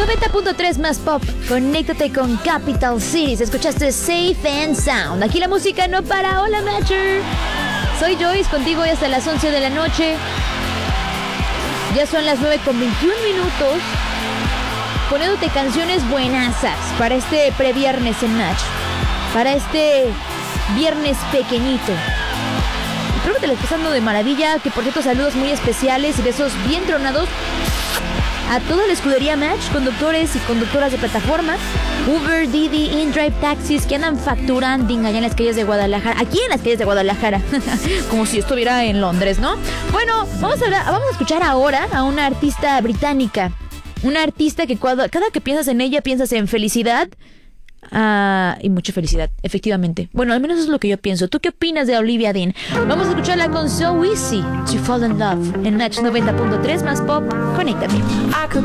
90.3 más pop. Conéctate con Capital Cities. Escuchaste Safe and Sound. Aquí la música no para. Hola, Matcher. Soy Joyce, contigo hoy hasta las 11 de la noche. Ya son las 9:21. Poniéndote canciones buenazas para este previernes en Match. Para este viernes pequeñito. Espero que te lo estés pasando de maravilla. Que por cierto, saludos muy especiales y besos bien tronados a toda la escudería Match, conductores y conductoras de plataforma, Uber, Didi, InDrive, taxis que andan facturando allá en las calles de Guadalajara, aquí en las calles de Guadalajara, como si estuviera en Londres, ¿no? Bueno, vamos a escuchar ahora a una artista británica, una artista que cada que piensas en ella piensas en felicidad. Y mucha felicidad, efectivamente. Bueno, al menos eso es lo que yo pienso. ¿Tú qué opinas de Olivia Dean? Vamos a escucharla con So Easy to Fall in Love en Match 90.3 más pop. Conéctate.